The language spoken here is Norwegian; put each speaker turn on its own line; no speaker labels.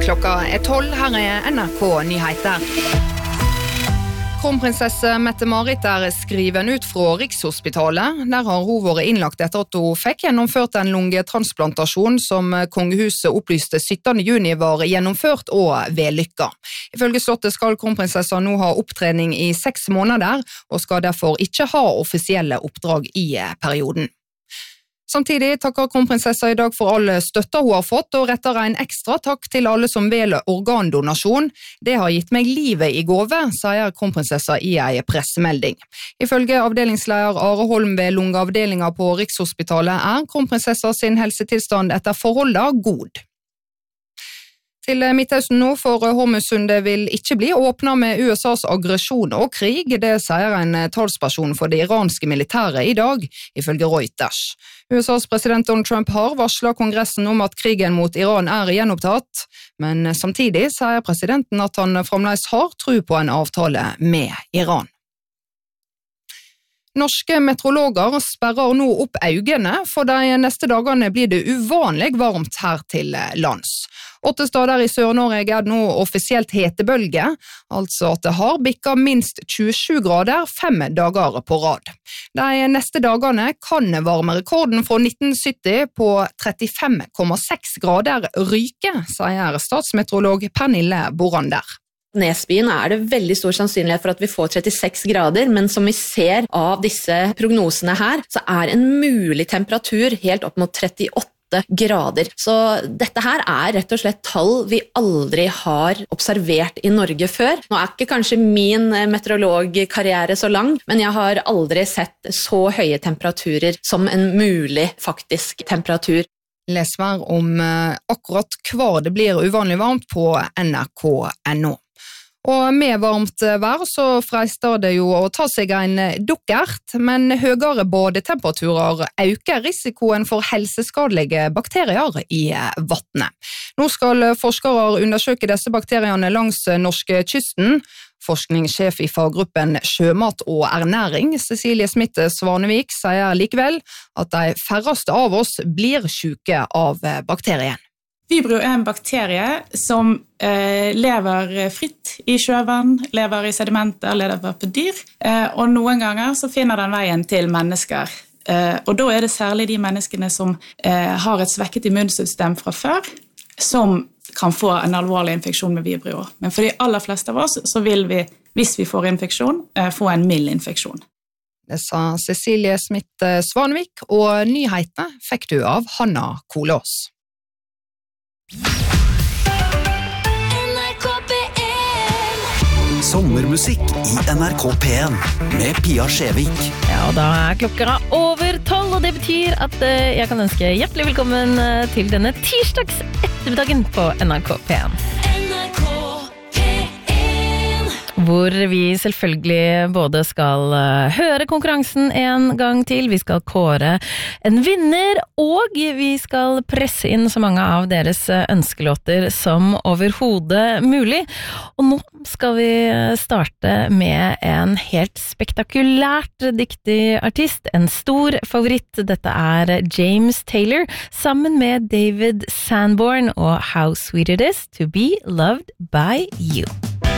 Klokka 12, her NRK Nyheter. Kronprinsesse Mette-Marit skriven ut fra Rikshospitalet. Der har hun vært innlagt etter at hun fikk gjennomført en lungetransplantasjon som kongehuset opplyste 17. juni var gjennomført og vellykket. Ifølge slottet skal kronprinsessa nå ha opptrening i 6 måneder, og skal derfor ikke ha offisielle oppdrag i perioden. Samtidig takker kronprinsessa i dag for all støtta hun har fått, og retter en ekstra takk til alle som velger organdonasjon. Det har gitt meg livet i gave, sier kronprinsessa i en pressemelding. Ifølge avdelingsleder Are Holm ved lungeavdelingen på Rikshospitalet kronprinsessa sin helsetilstand etter forholdet god. Til Midtøsten nå, for Hormuzsundet vil ikke bli åpnet med USAs aggresjon og krig, det sier en talsperson for det iranske militæret i dag, ifølge Reuters. USAs president Donald Trump har varslet kongressen om at krigen mot Iran gjenopptatt, men samtidig sier presidenten at han fremdeles har tro på en avtale med Iran. Norske meteorologer sperrer nå opp øynene, for de neste dagene blir det uvanlig varmt her til lands. 8 steder i Sør-Norge det nå offisielt hetebølge, altså at det har bikket minst 27 grader 5 dager på rad. De neste dagene kan varmerekorden fra 1970 på 35,6 grader ryke, sier statsmeteorolog Pernille Borander.
Nesbyen det veldig stor sannsynlighet for at vi får 36 grader, men som vi ser av disse prognosene her, så en mulig temperatur helt opp mot 38 grader. Så dette her rett og slett tall vi aldri har observert i Norge før. Nå ikke kanskje min meteorologkarriere så lang, men jeg har aldri sett så høye temperaturer som en mulig faktisk temperatur.
Les mer om akkurat hva det blir uvanlig varmt på nrk.no. Og med varmt vær så freister det jo å ta seg en dukkert, men høyere badetemperaturer øker risikoen for helseskadelige bakterier i vattnet. Nå skal forskere undersøke disse bakteriene langs norskekysten. Forskningssjef i faggruppen Sjømat og ernæring, Cecilie Smith Svanevik, sier likevel at de færreste av oss blir syke av bakterien.
Vibrio en bakterie som lever fritt i sjøvann, lever i sedimenter, lever på dyr, og noen ganger så finner den veien til mennesker. Og da det særlig de menneskene som har et svekket immunsystem fra før, som kan få en alvorlig infeksjon med Vibrio. Men for de aller fleste av oss så vil vi, hvis vi får infeksjon, få en mild infeksjon.
Det sa Cecilie Smith Svanevik, og nyhetene fikk du av Hanna Kolås.
Sommermusikk i NRK P1 med Pia Skjevik.
Ja, og da klokka over 12, og det betyr at jeg kan ønske hjertelig velkommen til denne tirsdags ettermiddagen på NRK P1. Hvor vi selvfølgelig både skal høre konkurransen en gang til, vi skal kåre en vinner, og vi skal presse inn så mange av deres ønskelåter som overhodet mulig. Og nå skal vi starte med en helt spektakulært dyktig artist, en stor favoritt. Dette James Taylor, sammen med David Sanborn og How Sweet It Is to Be Loved by You.